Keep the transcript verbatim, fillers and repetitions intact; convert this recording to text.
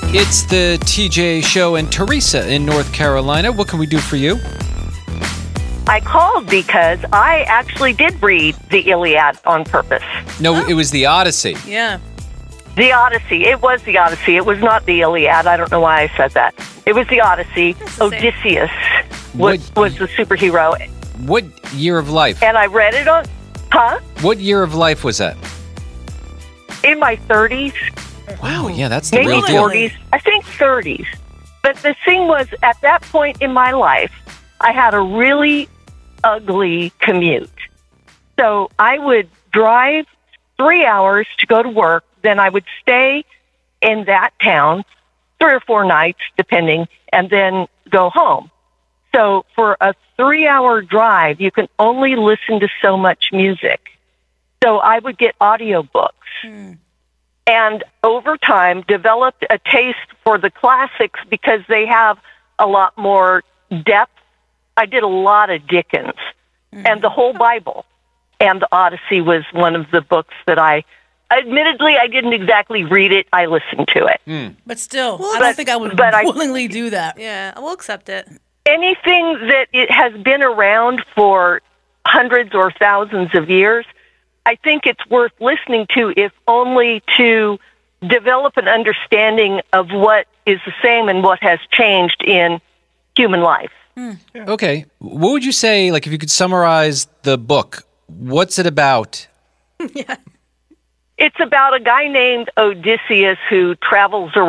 It's the T J Show and Teresa in North Carolina. What can we do for you? I called because I actually did read the Iliad on purpose. No, Oh. it was the Odyssey. Yeah. The Odyssey. It was the Odyssey. It was not the Iliad. I don't know why I said that. It was the Odyssey. That's the same. Odysseus was, What- was the superhero. What year of life? And I read it on, huh? What year of life was that? In my thirties, Wow, yeah, that's the maybe real deal. forties. I think thirties. But the thing was, at that point in my life, I had a really ugly commute. So I would drive three hours to go to work. Then I would stay in that town three or four nights, depending, and then go home. So for a three-hour drive, you can only listen to so much music. So I would get audiobooks. Hmm. And over time, developed a taste for the classics because they have a lot more depth. I did a lot of Dickens and the whole Bible. And the Odyssey was one of the books that I, admittedly, I didn't exactly read it. I listened to it. But still, Well, I but- don't think I would but I- willingly do that. Yeah, we'll accept it. Anything that it has been around for hundreds or thousands of years, I think it's worth listening to, if only to develop an understanding of what is the same and what has changed in human life. Okay. What would you say, like, if you could summarize the book, what's it about? It's about a guy named Odysseus who travels around.